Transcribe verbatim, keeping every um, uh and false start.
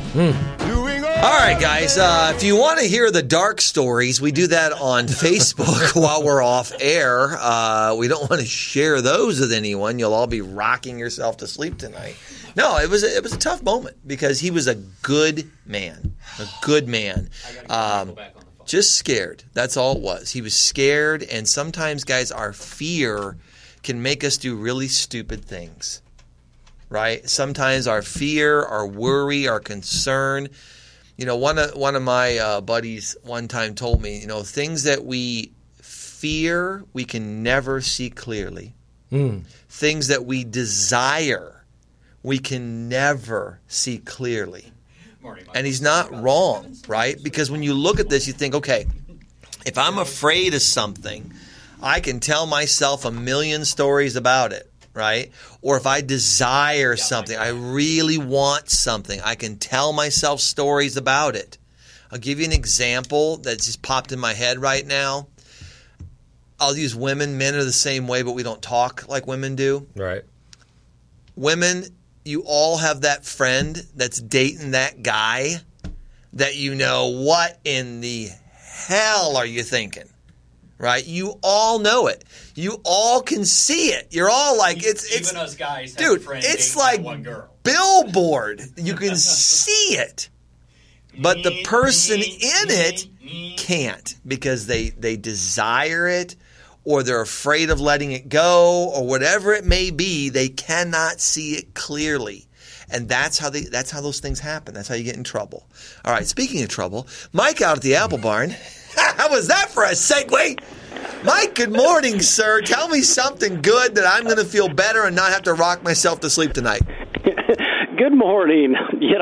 All right, guys, uh, if you want to hear the dark stories, we do that on Facebook while we're off air. Uh, we don't want to share those with anyone. You'll all be rocking yourself to sleep tonight. No, it was a, it was a tough moment because he was a good man, a good man. Um, just scared. That's all it was. He was scared, and sometimes, guys, our fear can make us do really stupid things, right? Sometimes our fear, our worry, our concern. You know, one of one of my uh, buddies one time told me, you know, things that we fear, we can never see clearly. Mm. Things that we desire, we can never see clearly. And he's not wrong, right? Because when you look at this, you think, okay, if I'm afraid of something, I can tell myself a million stories about it, right? Or if I desire something, I really want something, I can tell myself stories about it. I'll give you an example that just popped in my head right now. I'll use women. Men are the same way, but we don't talk like women do. Right. Women, you all have that friend that's dating that guy that you know, what in the hell are you thinking? Right? You all know it. You all can see it. You're all like, it's it's even us guys have dude, a friend it's dating like one girl. Billboard. You can see it. But the person in it can't because they they desire it, or they're afraid of letting it go, or whatever it may be. They cannot see it clearly. And that's how they that's how those things happen. That's how you get in trouble. All right, speaking of trouble, Mike out at the Apple Barn. How was that for a segue? Mike, good morning, sir. Tell me something good that I'm going to feel better and not have to rock myself to sleep tonight. Good morning. You